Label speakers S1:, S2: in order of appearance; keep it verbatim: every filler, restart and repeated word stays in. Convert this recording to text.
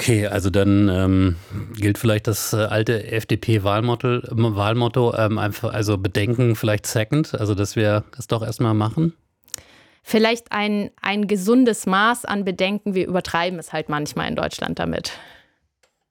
S1: Okay, also dann ähm, gilt vielleicht das äh, alte F D P-Wahlmotto, Wahlmotto ähm, einfach, also Bedenken vielleicht second, also dass wir das doch erstmal machen?
S2: Vielleicht ein, ein gesundes Maß an Bedenken. Wir übertreiben es halt manchmal in Deutschland damit.